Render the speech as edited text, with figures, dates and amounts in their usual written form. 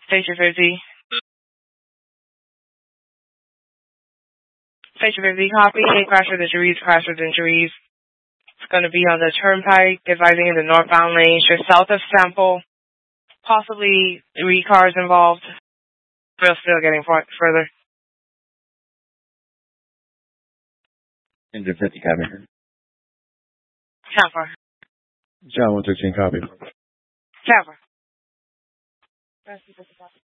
Station 50. Station 50, copy. Crasher to Juries, Crasher to Juries. It's going to be on the turnpike, advising in the northbound lane, just south of Sample. Possibly 3 cars involved. We're still getting further. Engine 50, copy. Tampa. John 113, copy. Tampa.